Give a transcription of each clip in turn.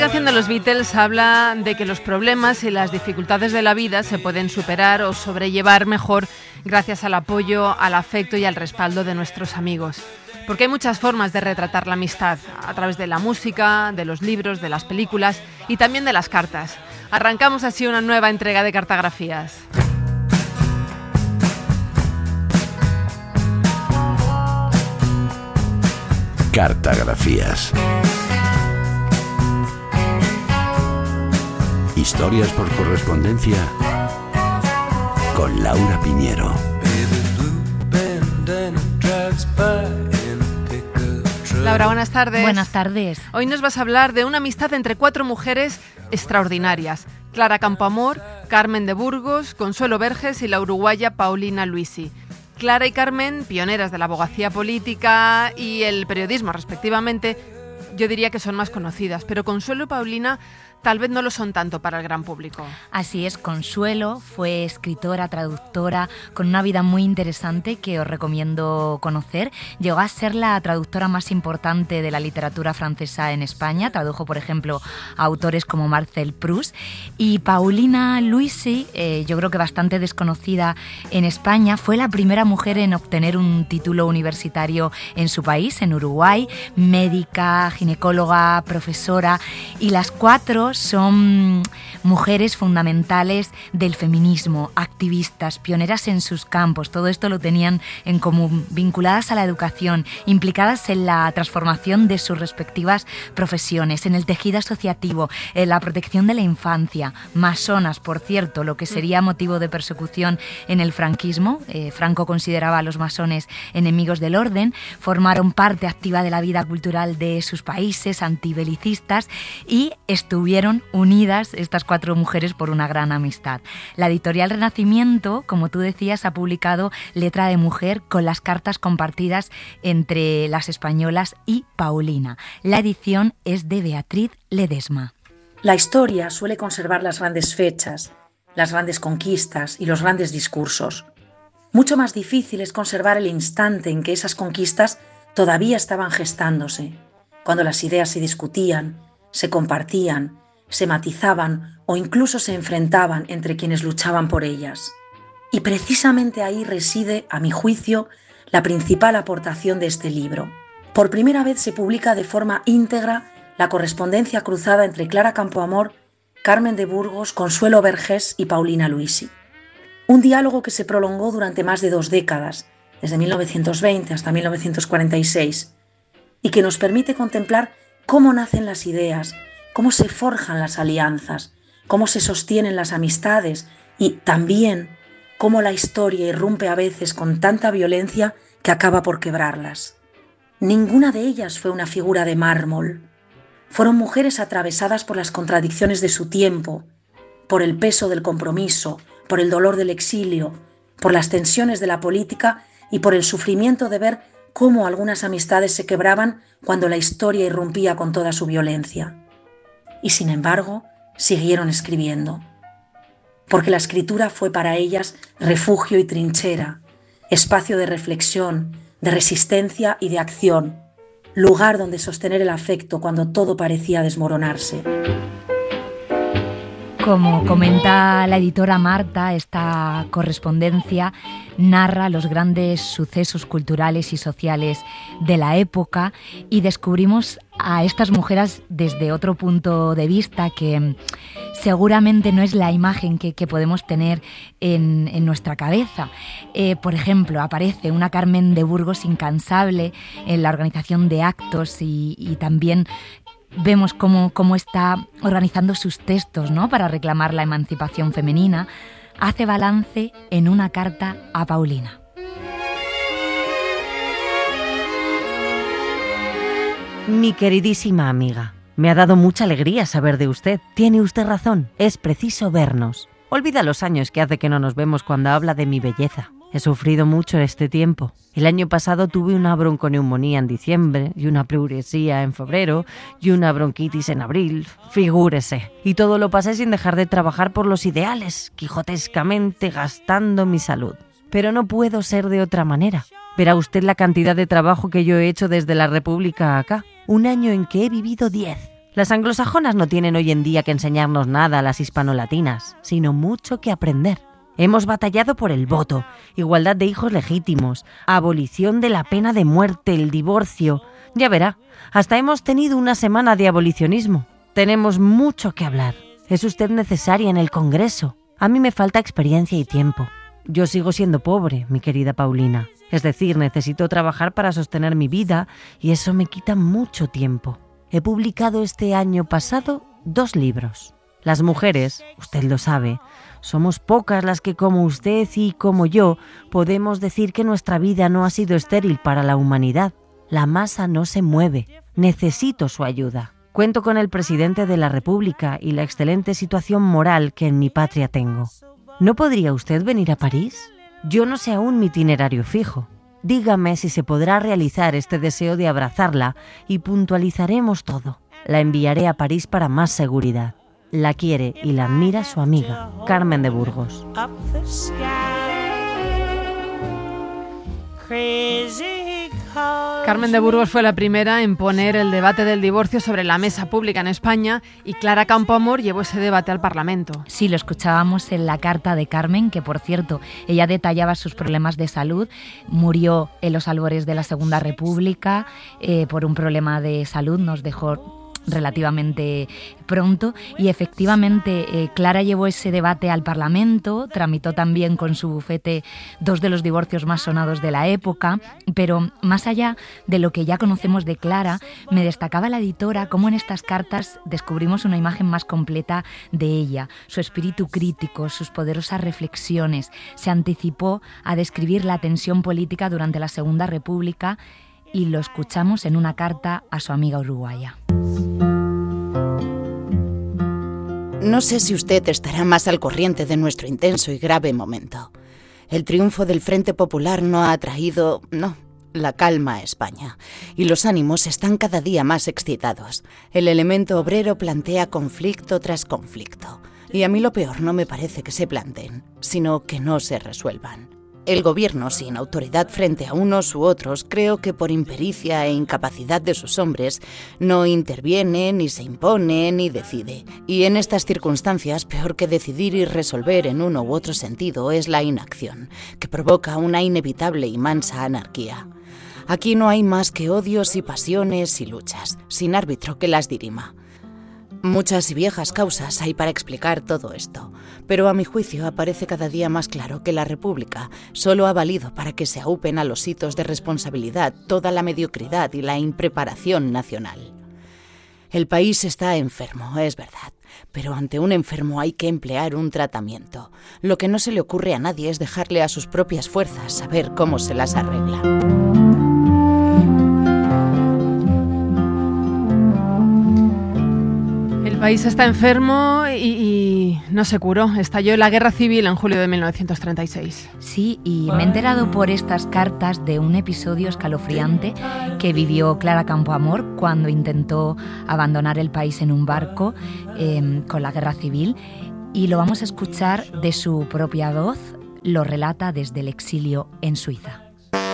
La canción de los Beatles habla de que los problemas y las dificultades de la vida se pueden superar o sobrellevar mejor gracias al apoyo, al afecto y al respaldo de nuestros amigos. Porque hay muchas formas de retratar la amistad, a través de la música, de los libros, de las películas y también de las cartas. Arrancamos así una nueva entrega de Cartografías. Cartografías. Historias por correspondencia con Laura Piñero. Laura, buenas tardes. Buenas tardes. Hoy nos vas a hablar de una amistad entre 4 mujeres extraordinarias. Clara Campoamor, Carmen de Burgos, Consuelo Verges y la uruguaya Paulina Luisi. Clara y Carmen, pioneras de la abogacía política y el periodismo respectivamente, yo diría que son más conocidas, pero Consuelo y Paulina tal vez no lo son tanto para el gran público. Así es, Consuelo fue escritora, traductora, con una vida muy interesante que os recomiendo conocer. Llegó a ser la traductora más importante de la literatura francesa en España. Tradujo, por ejemplo, a autores como Marcel Proust. Y Paulina Luisi, yo creo que bastante desconocida en España, fue la primera mujer en obtener un título universitario en su país, en Uruguay, médica, ginecóloga, profesora, y las 4 son mujeres fundamentales del feminismo, activistas, pioneras en sus campos. Todo esto lo tenían en común, vinculadas a la educación, implicadas en la transformación de sus respectivas profesiones, en el tejido asociativo, en la protección de la infancia, masonas, por cierto, lo que sería motivo de persecución en el franquismo. Franco consideraba a los masones enemigos del orden, formaron parte activa de la vida cultural de sus países, antibelicistas, y estuvieron unidas estas 4 mujeres por una gran amistad. La editorial Renacimiento, como tú decías, ha publicado Letra de Mujer con las cartas compartidas entre las españolas y Paulina. La edición es de Beatriz Ledesma. La historia suele conservar las grandes fechas, las grandes conquistas y los grandes discursos. Mucho más difícil es conservar el instante en que esas conquistas todavía estaban gestándose, cuando las ideas se discutían, se compartían, se matizaban o incluso se enfrentaban entre quienes luchaban por ellas. Y precisamente ahí reside, a mi juicio, la principal aportación de este libro. Por primera vez se publica de forma íntegra la correspondencia cruzada entre Clara Campoamor, Carmen de Burgos, Consuelo Verges y Paulina Luisi. Un diálogo que se prolongó durante más de 2 décadas, desde 1920 hasta 1946, y que nos permite contemplar cómo nacen las ideas, cómo se forjan las alianzas, cómo se sostienen las amistades y también cómo la historia irrumpe a veces con tanta violencia que acaba por quebrarlas. Ninguna de ellas fue una figura de mármol. Fueron mujeres atravesadas por las contradicciones de su tiempo, por el peso del compromiso, por el dolor del exilio, por las tensiones de la política y por el sufrimiento de ver cómo algunas amistades se quebraban cuando la historia irrumpía con toda su violencia. Y sin embargo, siguieron escribiendo. Porque la escritura fue para ellas refugio y trinchera, espacio de reflexión, de resistencia y de acción, lugar donde sostener el afecto cuando todo parecía desmoronarse. Como comenta la editora Marta, esta correspondencia narra los grandes sucesos culturales y sociales de la época y descubrimos a estas mujeres desde otro punto de vista que seguramente no es la imagen que podemos tener en nuestra cabeza. Por ejemplo, aparece una Carmen de Burgos incansable en la organización de actos y también vemos cómo está organizando sus textos, ¿no?, para reclamar la emancipación femenina. Hace balance en una carta a Paulina. Mi queridísima amiga, me ha dado mucha alegría saber de usted. Tiene usted razón, es preciso vernos. Olvida los años que hace que no nos vemos cuando habla de mi belleza. He sufrido mucho este tiempo. El año pasado tuve una bronconeumonía en diciembre y una pleuresía en febrero y una bronquitis en abril, figúrese. Y todo lo pasé sin dejar de trabajar por los ideales, quijotescamente gastando mi salud. Pero no puedo ser de otra manera. Verá usted la cantidad de trabajo que yo he hecho desde la República acá. Un año en que he vivido 10. Las anglosajonas no tienen hoy en día que enseñarnos nada a las hispanolatinas, sino mucho que aprender. Hemos batallado por el voto, igualdad de hijos legítimos, abolición de la pena de muerte, el divorcio. Ya verá, hasta hemos tenido una semana de abolicionismo. Tenemos mucho que hablar. Es usted necesaria en el Congreso. A mí me falta experiencia y tiempo. Yo sigo siendo pobre, mi querida Paulina. Es decir, necesito trabajar para sostener mi vida y eso me quita mucho tiempo. He publicado este año pasado 2 libros. Las mujeres, usted lo sabe, somos pocas las que como usted y como yo podemos decir que nuestra vida no ha sido estéril para la humanidad. La masa no se mueve. Necesito su ayuda. Cuento con el presidente de la República y la excelente situación moral que en mi patria tengo. ¿No podría usted venir a París? Yo no sé aún mi itinerario fijo. Dígame si se podrá realizar este deseo de abrazarla y puntualizaremos todo. La enviaré a París para más seguridad. La quiere y la admira su amiga, Carmen de Burgos. Carmen de Burgos fue la primera en poner el debate del divorcio sobre la mesa pública en España y Clara Campoamor llevó ese debate al Parlamento. Sí, lo escuchábamos en la carta de Carmen, que por cierto, ella detallaba sus problemas de salud. Murió en los albores de la Segunda República por un problema de salud, nos dejó relativamente pronto y efectivamente Clara llevó ese debate al Parlamento, tramitó también con su bufete 2 de los divorcios más sonados de la época, pero más allá de lo que ya conocemos de Clara, me destacaba la editora cómo en estas cartas descubrimos una imagen más completa de ella, su espíritu crítico, sus poderosas reflexiones. Se anticipó a describir la tensión política durante la Segunda República y lo escuchamos en una carta a su amiga uruguaya. No sé si usted estará más al corriente de nuestro intenso y grave momento. El triunfo del Frente Popular no ha traído, la calma a España, y los ánimos están cada día más excitados. El elemento obrero plantea conflicto tras conflicto, y a mí lo peor no me parece que se planteen, sino que no se resuelvan. El gobierno, sin autoridad frente a unos u otros, creo que por impericia e incapacidad de sus hombres, no interviene, ni se impone, ni decide. Y en estas circunstancias, peor que decidir y resolver en uno u otro sentido es la inacción, que provoca una inevitable y mansa anarquía. Aquí no hay más que odios y pasiones y luchas, sin árbitro que las dirima. Muchas y viejas causas hay para explicar todo esto, pero a mi juicio aparece cada día más claro que la República solo ha valido para que se aupen a los hitos de responsabilidad toda la mediocridad y la impreparación nacional. El país está enfermo, es verdad, pero ante un enfermo hay que emplear un tratamiento. Lo que no se le ocurre a nadie es dejarle a sus propias fuerzas saber cómo se las arregla. El país está enfermo y no se curó. Estalló la guerra civil en julio de 1936. Sí, y me he enterado por estas cartas de un episodio escalofriante que vivió Clara Campoamor cuando intentó abandonar el país en un barco con la guerra civil. Y lo vamos a escuchar de su propia voz. Lo relata desde el exilio en Suiza.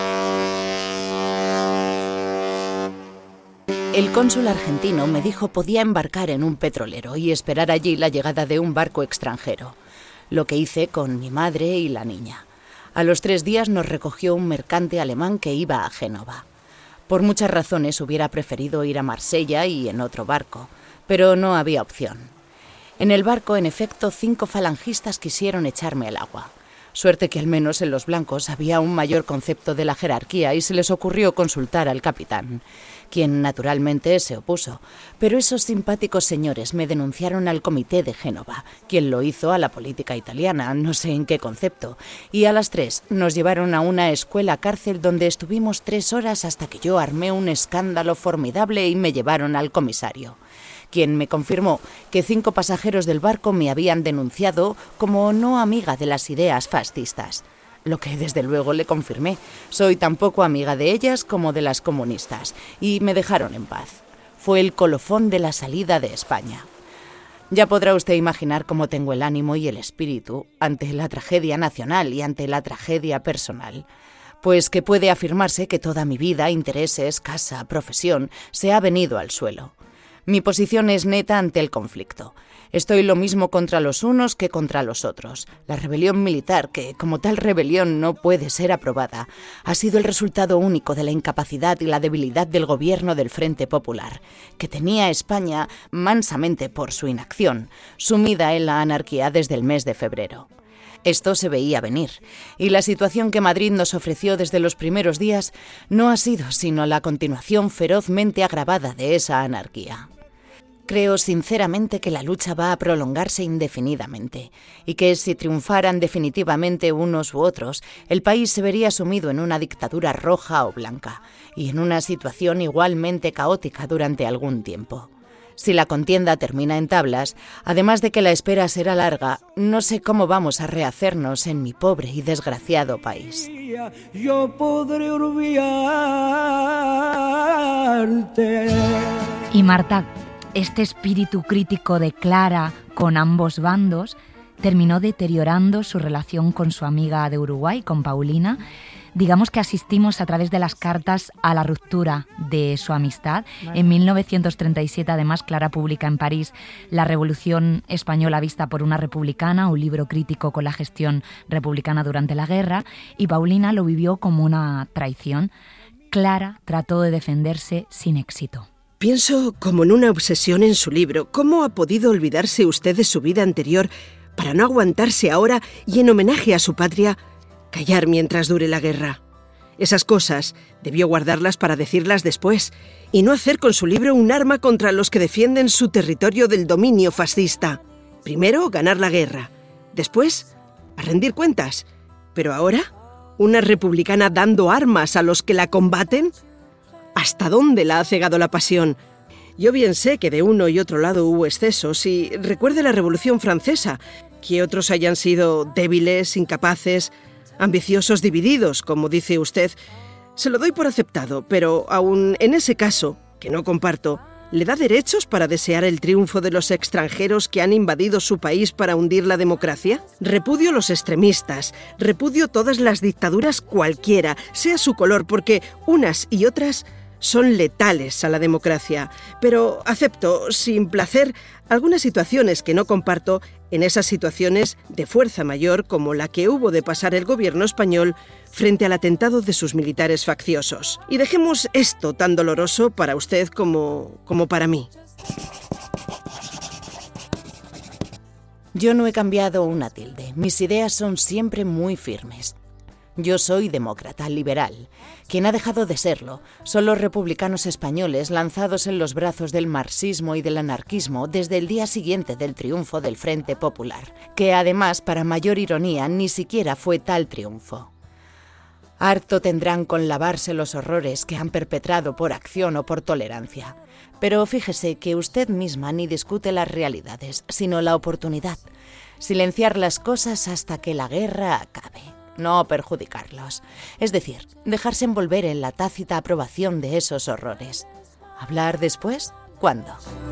El cónsul argentino me dijo podía embarcar en un petrolero y esperar allí la llegada de un barco extranjero, lo que hice con mi madre y la niña. A los 3 días nos recogió un mercante alemán que iba a Génova. Por muchas razones hubiera preferido ir a Marsella y en otro barco, pero no había opción. En el barco, en efecto, 5 falangistas quisieron echarme al agua. Suerte que al menos en los blancos había un mayor concepto de la jerarquía y se les ocurrió consultar al capitán, quien naturalmente se opuso. Pero esos simpáticos señores me denunciaron al Comité de Génova, quien lo hizo a la política italiana, no sé en qué concepto, y a las 3 nos llevaron a una escuela cárcel donde estuvimos 3 horas hasta que yo armé un escándalo formidable y me llevaron al comisario, quien me confirmó que 5 pasajeros del barco me habían denunciado como no amiga de las ideas fascistas, lo que desde luego le confirmé. Soy tan poco amiga de ellas como de las comunistas, y me dejaron en paz. Fue el colofón de la salida de España. Ya podrá usted imaginar cómo tengo el ánimo y el espíritu ante la tragedia nacional y ante la tragedia personal. Pues que puede afirmarse que toda mi vida, intereses, casa, profesión, se ha venido al suelo. Mi posición es neta ante el conflicto. Estoy lo mismo contra los unos que contra los otros. La rebelión militar, que como tal rebelión no puede ser aprobada, ha sido el resultado único de la incapacidad y la debilidad del gobierno del Frente Popular, que tenía a España, mansamente por su inacción, sumida en la anarquía desde el mes de febrero. Esto se veía venir, y la situación que Madrid nos ofreció desde los primeros días no ha sido sino la continuación ferozmente agravada de esa anarquía. Creo sinceramente que la lucha va a prolongarse indefinidamente y que si triunfaran definitivamente unos u otros, el país se vería sumido en una dictadura roja o blanca y en una situación igualmente caótica durante algún tiempo. Si la contienda termina en tablas, además de que la espera será larga, no sé cómo vamos a rehacernos en mi pobre y desgraciado país. Yo podré olvidarte. Y Marta, este espíritu crítico de Clara con ambos bandos terminó deteriorando su relación con su amiga de Uruguay, con Paulina. Digamos que asistimos a través de las cartas a la ruptura de su amistad. Vale. En 1937, además, Clara publica en París La Revolución Española vista por una republicana, un libro crítico con la gestión republicana durante la guerra, y Paulina lo vivió como una traición. Clara trató de defenderse sin éxito. Pienso, como en una obsesión en su libro, cómo ha podido olvidarse usted de su vida anterior para no aguantarse ahora y, en homenaje a su patria, callar mientras dure la guerra. Esas cosas debió guardarlas para decirlas después y no hacer con su libro un arma contra los que defienden su territorio del dominio fascista. Primero, ganar la guerra. Después, a rendir cuentas. Pero ahora, ¿una republicana dando armas a los que la combaten? ¿Hasta dónde la ha cegado la pasión? Yo bien sé que de uno y otro lado hubo excesos y recuerde la Revolución Francesa, que otros hayan sido débiles, incapaces, ambiciosos, divididos, como dice usted. Se lo doy por aceptado, pero aun en ese caso, que no comparto, ¿le da derechos para desear el triunfo de los extranjeros que han invadido su país para hundir la democracia? Repudio los extremistas, repudio todas las dictaduras cualquiera, sea su color, porque unas y otras son letales a la democracia, pero acepto, sin placer, algunas situaciones que no comparto en esas situaciones de fuerza mayor como la que hubo de pasar el gobierno español frente al atentado de sus militares facciosos. Y dejemos esto tan doloroso para usted como para mí. Yo no he cambiado una tilde. Mis ideas son siempre muy firmes. Yo soy demócrata, liberal. Quien ha dejado de serlo son los republicanos españoles lanzados en los brazos del marxismo y del anarquismo desde el día siguiente del triunfo del Frente Popular, que además, para mayor ironía, ni siquiera fue tal triunfo. Harto tendrán con lavarse los horrores que han perpetrado por acción o por tolerancia. Pero fíjese que usted misma ni discute las realidades, sino la oportunidad. Silenciar las cosas hasta que la guerra acabe. No perjudicarlos. Es decir, dejarse envolver en la tácita aprobación de esos horrores. ¿Hablar después? ¿Cuándo?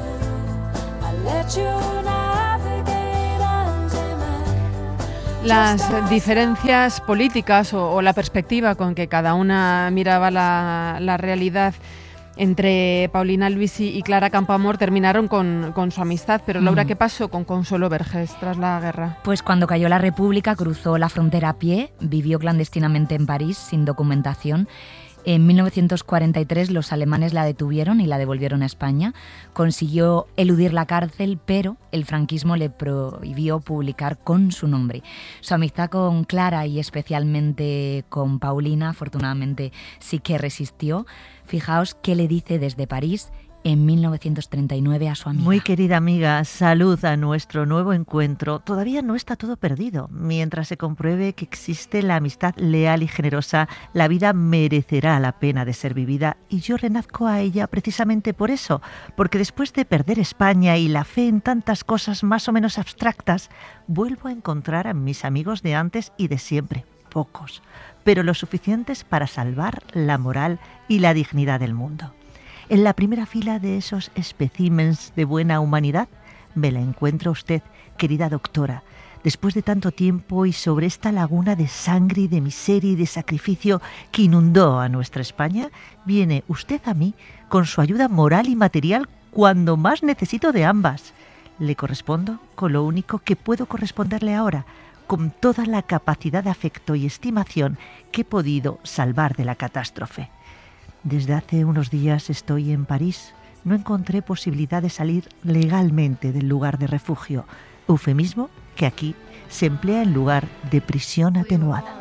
Las diferencias políticas o la perspectiva con que cada una miraba la realidad entre Paulina Luisi y Clara Campoamor terminaron con su amistad. Pero Laura, ¿qué pasó con Consuelo Vergés tras la guerra? Pues cuando cayó la República cruzó la frontera a pie, vivió clandestinamente en París sin documentación. En 1943 los alemanes la detuvieron y la devolvieron a España. Consiguió eludir la cárcel, pero el franquismo le prohibió publicar con su nombre. Su amistad con Clara y especialmente con Paulina, afortunadamente, sí que resistió. Fijaos qué le dice desde París en 1939 a su amiga. Muy querida amiga, salud a nuestro nuevo encuentro. Todavía no está todo perdido. Mientras se compruebe que existe la amistad leal y generosa, la vida merecerá la pena de ser vivida, y yo renazco a ella precisamente por eso, porque después de perder España y la fe en tantas cosas más o menos abstractas, vuelvo a encontrar a mis amigos de antes y de siempre, pocos, pero lo suficientes para salvar la moral y la dignidad del mundo. En la primera fila de esos especímenes de buena humanidad me la encuentra usted, querida doctora. Después de tanto tiempo y sobre esta laguna de sangre y de miseria y de sacrificio que inundó a nuestra España, viene usted a mí con su ayuda moral y material cuando más necesito de ambas. Le correspondo con lo único que puedo corresponderle ahora, con toda la capacidad de afecto y estimación que he podido salvar de la catástrofe. Desde hace unos días estoy en París. No encontré posibilidad de salir legalmente del lugar de refugio, eufemismo que aquí se emplea en lugar de prisión atenuada.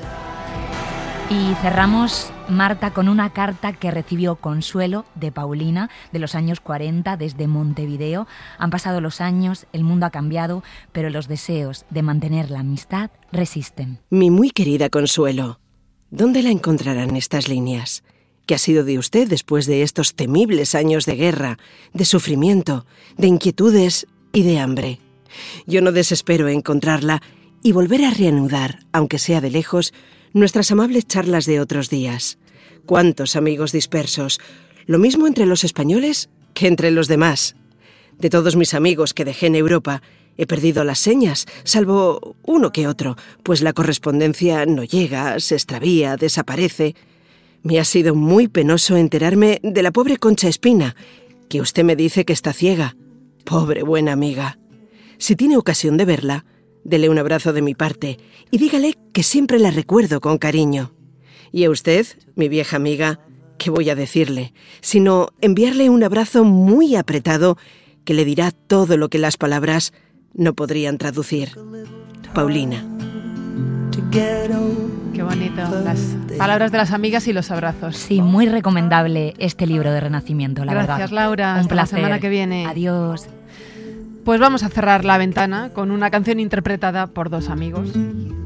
Y cerramos, Marta, con una carta que recibió Consuelo de Paulina de los años 40 desde Montevideo. Han pasado los años, el mundo ha cambiado, pero los deseos de mantener la amistad resisten. Mi muy querida Consuelo, ¿dónde la encontrarán estas líneas? ¿Qué ha sido de usted después de estos temibles años de guerra, de sufrimiento, de inquietudes y de hambre? Yo no desespero en encontrarla y volver a reanudar, aunque sea de lejos, nuestras amables charlas de otros días. ¿Cuántos amigos dispersos? Lo mismo entre los españoles que entre los demás. De todos mis amigos que dejé en Europa, he perdido las señas, salvo uno que otro, pues la correspondencia no llega, se extravía, desaparece. Me ha sido muy penoso enterarme de la pobre Concha Espina, que usted me dice que está ciega. Pobre buena amiga. Si tiene ocasión de verla, dele un abrazo de mi parte y dígale que siempre la recuerdo con cariño. Y a usted, mi vieja amiga, ¿qué voy a decirle? Sino enviarle un abrazo muy apretado que le dirá todo lo que las palabras no podrían traducir. Paulina. Qué bonito, las palabras de las amigas y los abrazos. Sí, muy recomendable este libro de Renacimiento, la verdad. Gracias, Laura. Un Hasta placer. la semana que viene. Adiós. Pues vamos a cerrar la ventana con una canción interpretada por dos amigos.